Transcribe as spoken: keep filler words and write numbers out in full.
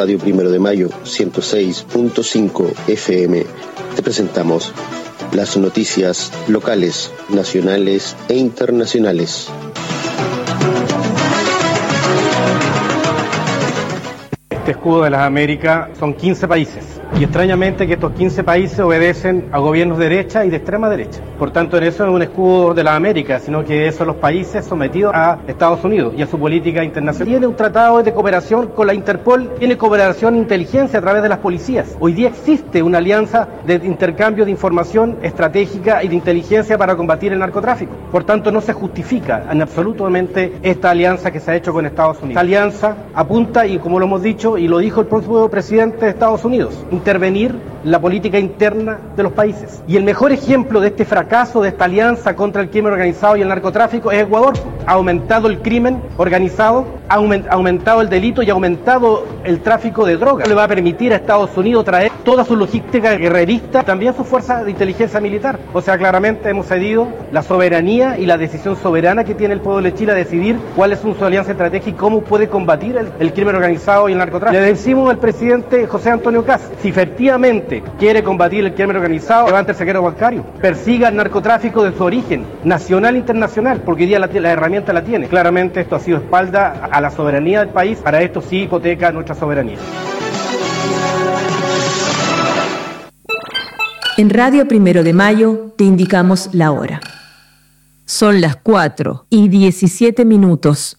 Radio Primero de Mayo ciento seis punto cinco F M te presentamos las noticias locales, nacionales e internacionales. Este escudo de las Américas son quince países. Y extrañamente que estos quince países obedecen a gobiernos de derecha y de extrema derecha. Por tanto, en eso no es un escudo de las Américas, sino que son los países sometidos a Estados Unidos y a su política internacional. Tiene un tratado de cooperación con la Interpol, tiene cooperación e inteligencia a través de las policías. Hoy día existe una alianza de intercambio de información estratégica y de inteligencia para combatir el narcotráfico. Por tanto, no se justifica en absolutamente esta alianza que se ha hecho con Estados Unidos. Esta alianza apunta, y como lo hemos dicho, y lo dijo el propio presidente de Estados Unidos, intervenir la política interna de los países. Y el mejor ejemplo de este fracaso, de esta alianza contra el crimen organizado y el narcotráfico es Ecuador. Ha aumentado el crimen organizado, ha aumentado el delito y ha aumentado el tráfico de drogas. Le va a permitir a Estados Unidos traer toda su logística guerrerista, también su fuerza de inteligencia militar. O sea, claramente hemos cedido la soberanía y la decisión soberana que tiene el pueblo de Chile a decidir cuál es su alianza estratégica y cómo puede combatir el, el crimen organizado y el narcotráfico. Le decimos al presidente José Antonio Kast, si efectivamente quiere combatir el crimen organizado, levante el secreto bancario, persiga el narcotráfico de su origen, nacional e internacional, porque hoy día la, la herramienta la tiene. Claramente esto ha sido espalda a la soberanía del país, para esto sí hipoteca nuestra soberanía. En Radio Primero de Mayo te indicamos la hora. Son las cuatro y diecisiete minutos.